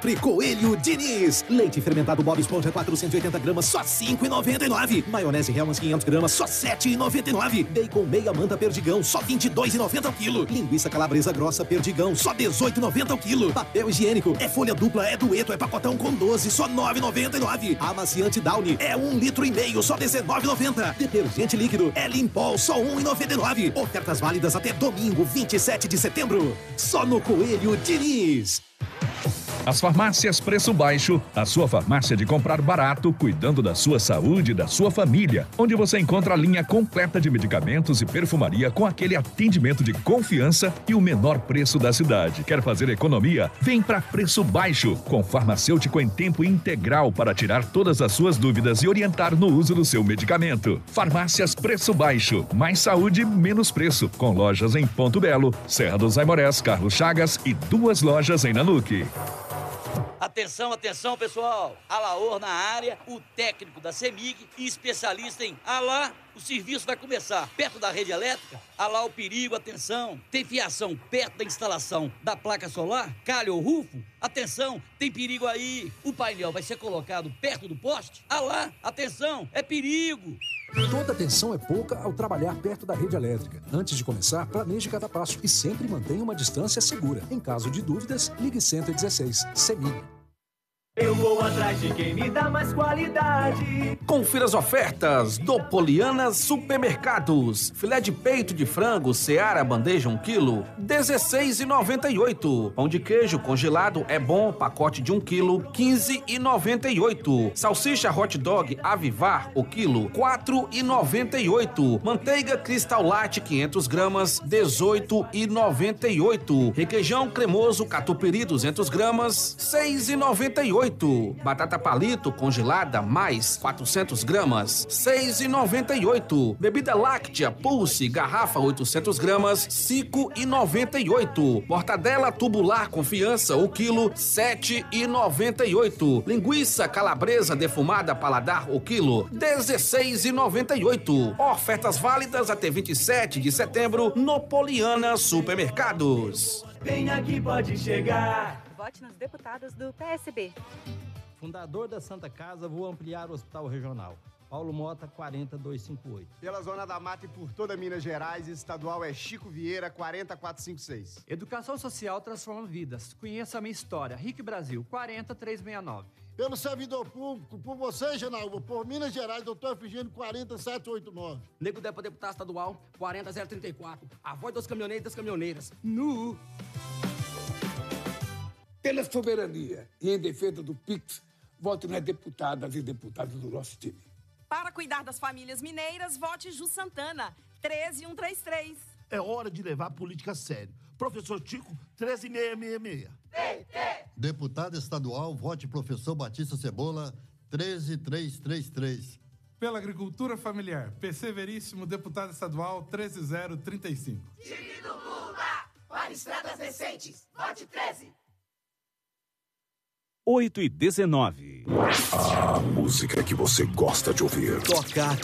Coelho Diniz. Leite fermentado Bob Esponja 480 gramas, só R$ 5,99. Maionese Hellmann's 500 gramas, só R$ 7,99. Bacon meia manta Perdigão, só R$ 22,90 ao quilo. Linguiça calabresa grossa Perdigão, só R$ 18,90 ao quilo. Papel higiênico, é folha dupla, é dueto, é pacotão com 12, só R$ 9,99. Amaciante Downy, é 1,5 litros, só R$ 19,90. Detergente líquido, é Limpol, só R$ 1,99. Ofertas válidas até domingo, 27 de setembro. Só no Coelho Diniz. As farmácias Preço Baixo, a sua farmácia de comprar barato, cuidando da sua saúde e da sua família, onde você encontra a linha completa de medicamentos e perfumaria com aquele atendimento de confiança e o menor preço da cidade. Quer fazer economia? Vem para Preço Baixo, com farmacêutico em tempo integral para tirar todas as suas dúvidas e orientar no uso do seu medicamento. Farmácias Preço Baixo, mais saúde, menos preço, com lojas em Ponto Belo, Serra dos Aimorés, Carlos Chagas e 2 lojas em Nanuque. Atenção, atenção, pessoal. Alaor na área, o técnico da CEMIG e especialista em Alá. O serviço vai começar perto da rede elétrica. Alá o perigo, atenção. Tem fiação perto da instalação da placa solar? Calha ou rufo? Atenção, tem perigo aí. O painel vai ser colocado perto do poste? Alá, atenção, é perigo. Toda atenção é pouca ao trabalhar perto da rede elétrica. Antes de começar, planeje cada passo e sempre mantenha uma distância segura. Em caso de dúvidas, ligue 116. CEMIG. Eu vou atrás de quem me dá mais qualidade. Confira as ofertas do Poliana Supermercados. Filé de peito de frango Seara bandeja 1 kg, R$ 16,98. Pão de queijo congelado é bom, pacote de 1 kg, R$ 15,98. Salsicha hot dog Avivar, o quilo, R$ 4,98. Manteiga Cristal Light 500 gramas, R$ 18,98. Requeijão cremoso Catupiry 200 gramas, R$ 6,98. Batata palito congelada mais 400 gramas, R$ 6,98. Bebida láctea Pulse garrafa 800 gramas, R$ 5,98. Mortadela tubular Confiança, o quilo, R$ 7,98. Linguiça calabresa defumada Paladar, o quilo, R$ 16,98. Ofertas válidas até 27 de setembro no Poliana Supermercados. Vem aqui, pode chegar. Vote nos deputados do PSB. Fundador da Santa Casa, vou ampliar o Hospital Regional. Paulo Mota, 40258. Pela Zona da Mata e por toda Minas Gerais, estadual é Chico Vieira, 40456. Educação Social transforma vidas. Conheça a minha história. RIC Brasil, 40369. Pelo servidor público, por você, Janaúba, por Minas Gerais, doutor Efigênio, 40789. Nego Depa, deputado estadual, 40034. A voz dos caminhoneiros e das caminhoneiras. Nu! Pela soberania e em defesa do PIX, vote nas deputadas e deputados do nosso time. Para cuidar das famílias mineiras, vote Ju Santana, 13133. É hora de levar a política a sério. Professor Chico, 13666. Deputado estadual, vote professor Batista Cebola, 13333. Pela agricultura familiar, PC Veríssimo, deputado estadual, 13035. Time do Lula, para estradas decentes, vote 13. 8h19. A música que você gosta de ouvir. Toca